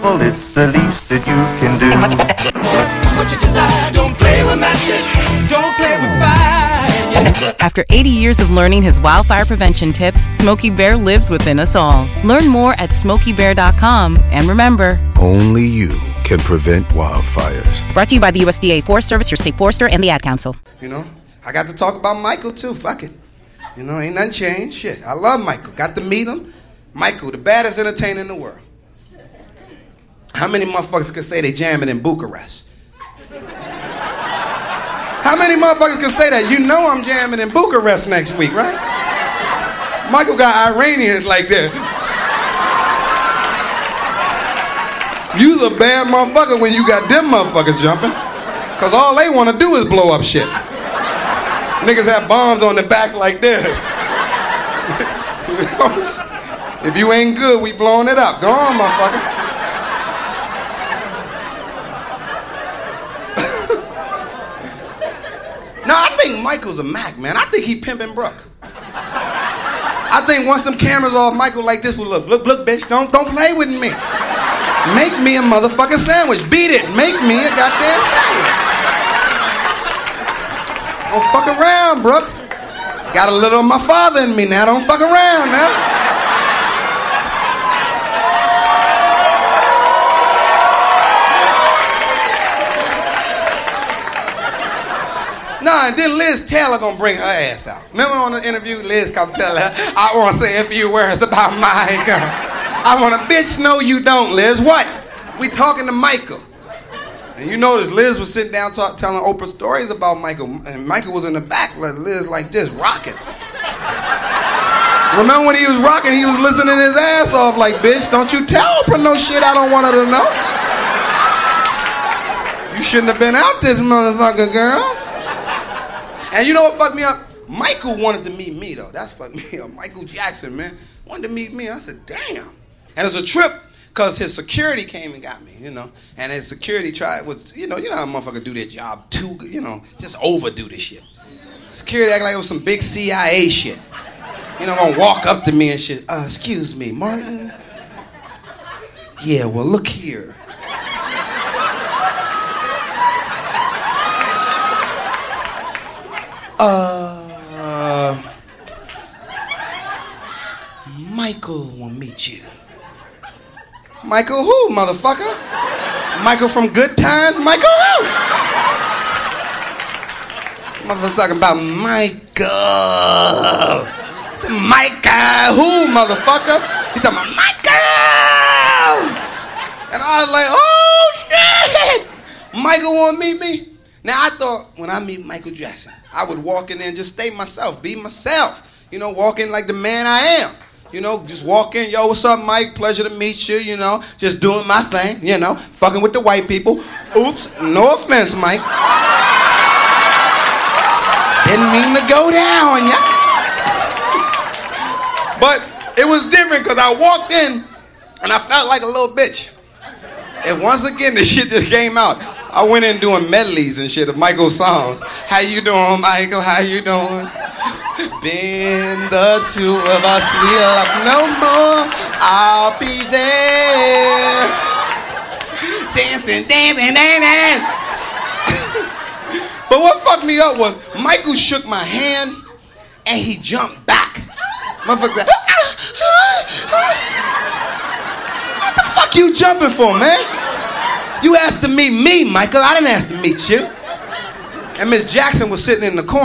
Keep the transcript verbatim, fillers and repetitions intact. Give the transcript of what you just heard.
Well, it's the least that you can do. What you desire, don't play with matches, don't play with fire. After eighty years of learning his wildfire prevention tips, Smokey Bear lives within us all. Learn more at smokey bear dot com. And remember, only you can prevent wildfires. Brought to you by the U S D A Forest Service, your state forester, and the Ad Council. You know, I got to talk about Michael too. Fuck it. You know, ain't nothing changed. Shit, I love Michael. Got to meet him. Michael, the baddest entertainer in the world. How many motherfuckers can say they jamming in Bucharest? How many motherfuckers can say that? You know I'm jamming in Bucharest next week, right? Michael got Iranians like that. You's a bad motherfucker when you got them motherfuckers jumping. Cause all they wanna do is blow up shit. Niggas have bombs on the back like that. If you ain't good, we blowing it up. Go on, motherfucker. No, I think Michael's a Mac, man. I think he pimping Brooke. I think once some cameras off, Michael like this will look. Look, look, bitch, don't, don't play with me. Make me a motherfucking sandwich. Beat it. Make me a goddamn sandwich. Don't fuck around, Brooke. Got a little of my father in me now. Don't fuck around now. Nah, and then Liz Taylor gonna bring her ass out. Remember on the interview, Liz come tell her, I wanna say a few words about Michael. I want a bitch, no you don't, Liz. What? We talking to Michael. And you notice Liz was sitting down talk, telling Oprah stories about Michael, and Michael was in the back, like Liz like this, rocking. Remember when he was rocking, he was listening his ass off like, bitch, don't you tell Oprah no shit I don't want her to know. You shouldn't have been out this motherfucker, girl. And you know what fucked me up? Michael wanted to meet me, though. That's fucked me up. Michael Jackson, man, wanted to meet me. I said, damn. And it was a trip, because his security came and got me, you know. And his security tried, was, you know, you know how motherfuckers do their job too, you know, just overdo this shit. Security acted like it was some big C I A shit. You know, gonna walk up to me and shit. Uh, excuse me, Martin? Yeah, well, look here. Uh, Michael will meet you. Michael who, motherfucker? Michael from Good Times? Michael who? Motherfucker talking about Michael. Michael who, motherfucker? He's talking about Michael. And I was like, oh shit! Michael want to meet me? Now I thought when I meet Michael Jackson, I would walk in there and just stay myself, be myself. You know, walk in like the man I am. You know, just walk in, yo, what's up, Mike? Pleasure to meet you, you know. Just doing my thing, you know, fucking with the white people. Oops, no offense, Mike. Didn't mean to go down, yeah. But it was different because I walked in and I felt like a little bitch. And once again, the shit just came out. I went in doing medleys and shit of Michael's songs. How you doing, Michael? How you doing? Been the two of us, we love no more. I'll be there. Dancing, dancing, dancing. But what fucked me up was Michael shook my hand and he jumped back. Motherfucker, what the fuck you jumping for, man? You asked to meet me, Michael. I didn't ask to meet you. And Miss Jackson was sitting in the corner.